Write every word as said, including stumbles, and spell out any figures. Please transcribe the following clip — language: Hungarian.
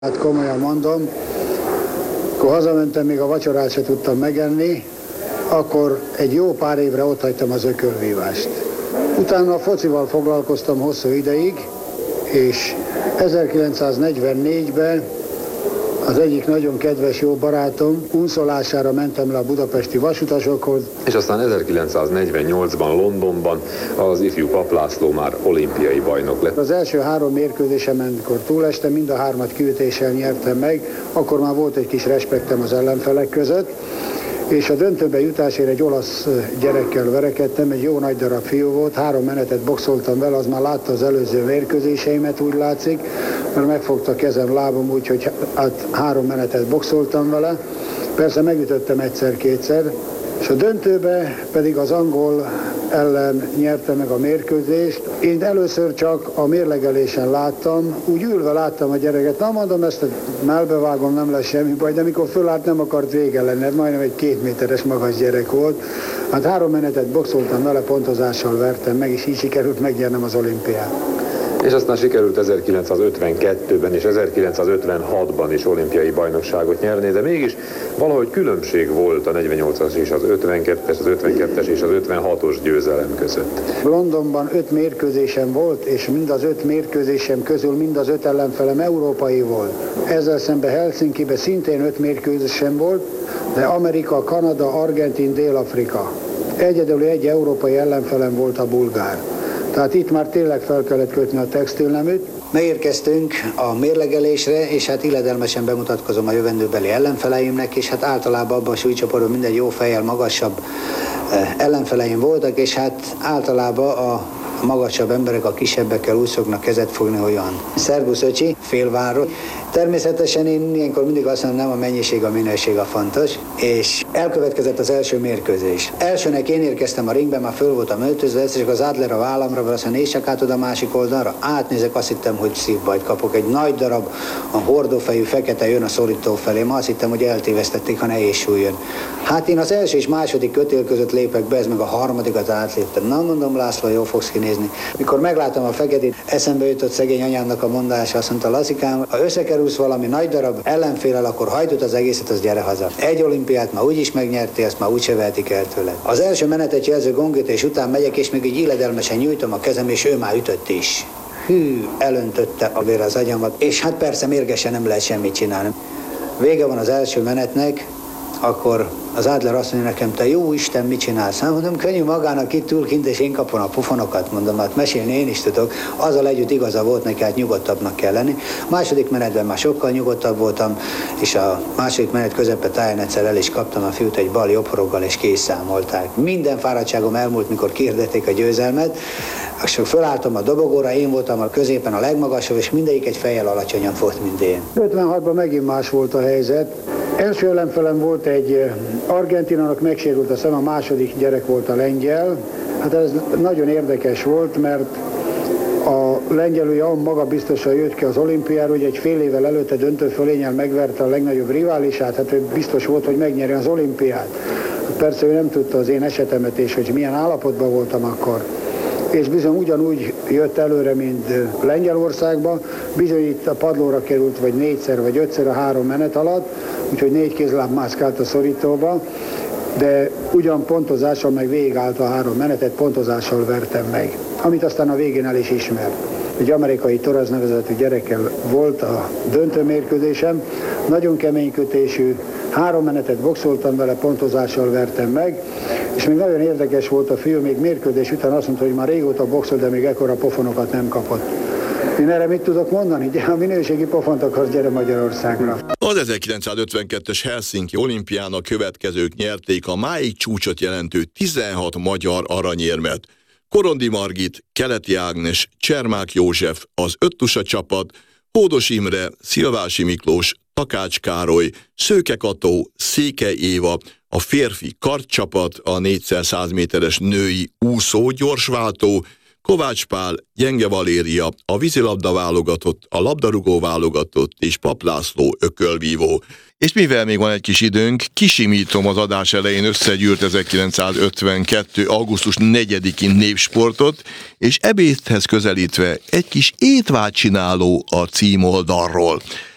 Hát komolyan mondom, akkor hazamentem, még a vacsorát se tudtam megenni, akkor egy jó pár évre otthagytam az ökölvívást. Utána a focival foglalkoztam hosszú ideig, és ezerkilencszáznegyvennégyben az egyik nagyon kedves jó barátom unszolására mentem le a budapesti vasutasokhoz. És aztán ezerkilencszáznegyvennyolcban Londonban az ifjú Papp László már olimpiai bajnok lett. Az első három mérkőzésemen, amikor túlestem, mind a hármat kiütéssel nyertem meg, akkor már volt egy kis respektem az ellenfelek között, és a döntőbe jutásért egy olasz gyerekkel verekedtem, egy jó nagy darab fiú volt, három menetet boxoltam vele, az már látta az előző mérkőzéseimet, úgy látszik, mert megfogta kezem, lábam úgy, hogy hát három menetet boxoltam vele. Persze megütöttem egyszer-kétszer, és a döntőbe pedig az angol ellen nyerte meg a mérkőzést. Én először csak a mérlegelésen láttam, úgy ülve láttam a gyereket, na mondom, ezt melbevágom, nem lesz semmi baj, de mikor fölállt, nem akart vége lenni, majdnem egy két méteres magas gyerek volt. Hát három menetet boxoltam vele, pontozással vertem meg, és így sikerült megnyernem az olimpiát. És aztán sikerült ezerkilencszázötvenkettőben és ezerkilencszázötvenhatban is olimpiai bajnokságot nyerni, de mégis valahogy különbség volt a negyvennyolcas és az ötvenkettes, az ötvenkettes és az ötvenhatos győzelem között. Londonban öt mérkőzésem volt, és mind az öt mérkőzésem közül mind az öt ellenfelem európai volt. Ezzel szemben Helsinkiben szintén öt mérkőzésem volt, de Amerika, Kanada, Argentin, Dél-Afrika. Egyedül egy európai ellenfelem volt a bulgár. Tehát itt már tényleg fel kellett kötni a textilneműt. Megérkeztünk a mérlegelésre, és hát illedelmesen bemutatkozom a jövendőbeli ellenfeleimnek, és hát általában abban a súlycsoportban minden jó fejjel magasabb ellenfeleim voltak, és hát általában a magasabb emberek a kisebbekkel úgy szoknak kezet fogni, olyan szervusz öcsi, félváról. Természetesen én ilyenkor mindig azt mondom, nem a mennyiség, a minőség a fontos, és elkövetkezett az első mérkőzés. Elsőnek én érkeztem a ringbe, már föl voltam öltözve, és az Adler a vállamra, azt mondja, nézd csak át oda a másik oldalra, átnézek, azt hittem, hogy szívbajt kapok. Egy nagy darab, a hordófejű fekete jön a szorító felé, ma azt hittem, hogy eltévesztették, ha nehéz súlyön. Hát én az első és második kötél között lépek be, ez meg a harmadikat átléptem. Na mondom, László, jól fogsz kinézni. Mikor meglátom a feketét, eszembe jutott szegény anyámnak a mondása, azt mondta, Lacikám, ha összekerülsz valami nagy darab ellenféllel, akkor hagyd az egészet, az gyere haza. Egy olimpiát már úgyis megnyertél, azt már úgyse vehetik el tőled. Az első menetet jelző gongütés után megyek, és még így illedelmesen nyújtom a kezem, és ő már ütött is. Hű, elöntötte a vér az agyamat, és hát persze mérgesen nem lehet semmit csinálni. Vége van az első menetnek, akkor az Adler azt mondja nekem, te jó Isten, mit csinálsz? Hát mondom, könnyű magának itt ül kint, és én kapom a pufonokat, mondom, hát mesélni én is tudok. Azzal együtt igaza volt neki, hát nyugodtabbnak kell lenni. Második menetben már sokkal nyugodtabb voltam, és a második menet közepe táján egyszer el is kaptam a fiút egy bal jobb horoggal, és készszámolták. Minden fáradtságom elmúlt, mikor kihirdették a győzelmet, és fölálltam a dobogóra, én voltam a középen a legmagasabb, és mindegyik egy fejjel alacsonyabb volt, mint én. ötvenhatban megint más volt a helyzet. Első ellenfelem volt egy argentinának, megsérült a szem, a második gyerek volt a lengyel. Hát ez nagyon érdekes volt, mert a lengyel ugye maga biztosan jött ki az olimpiára, hogy egy fél évvel előtte döntőfölényel megverte a legnagyobb riválisát, hát ő biztos volt, hogy megnyeri az olimpiát. Persze ő nem tudta az én esetemet, és hogy milyen állapotban voltam akkor. És bizony ugyanúgy jött előre, mint Lengyelországban, bizony itt a padlóra került, vagy négyszer, vagy ötszer a három menet alatt, úgyhogy négy kézláb mászkált a szorítóba, de ugyan pontozással meg végigállt a három menetet, pontozással vertem meg, amit aztán a végén el is ismert. Egy amerikai Torres nevezetű gyerekkel volt a döntőmérkőzésem, nagyon kemény kötésű, három menetet boxoltam vele, pontozással vertem meg, és még nagyon érdekes volt a fiú, még mérkőzés után azt mondta, hogy már régóta boxol, de még ekkora pofonokat nem kapott. Én erre mit tudok mondani? Ha minőségi pofont akarsz, gyere Magyarországra. Az ezerkilencszázötvenkettes Helsinki olimpián a következők nyerték a máig csúcsot jelentő tizenhat magyar aranyérmet. Korondi Margit, Keleti Ágnes, Csermák József, az Öttusa csapat, Hódos Imre, Szilvási Miklós, Takács Károly, Szőke Kató, Székely Éva, a férfi kardcsapat, a négyszáz méteres női úszó gyorsváltó, Kovács Pál, Gyenge Valéria, a vízilabda válogatott, a labdarúgó válogatott és Papp László ökölvívó. És mivel még van egy kis időnk, kisimítom az adás elején összegyűlt ezerkilencszázötvenkettő. augusztus negyediki népsportot, és ebédhez közelítve egy kis étvágycsináló a címoldalról.